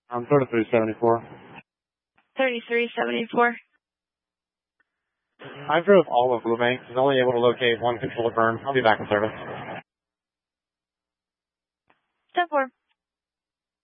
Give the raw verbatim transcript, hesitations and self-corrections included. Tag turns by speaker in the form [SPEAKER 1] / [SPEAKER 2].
[SPEAKER 1] Um, thirty-three seventy-four.
[SPEAKER 2] thirty-three seventy-four.
[SPEAKER 1] I drove all of Blue Bank. I was only able to locate one controller burn. I'll be back in service.
[SPEAKER 2] ten four.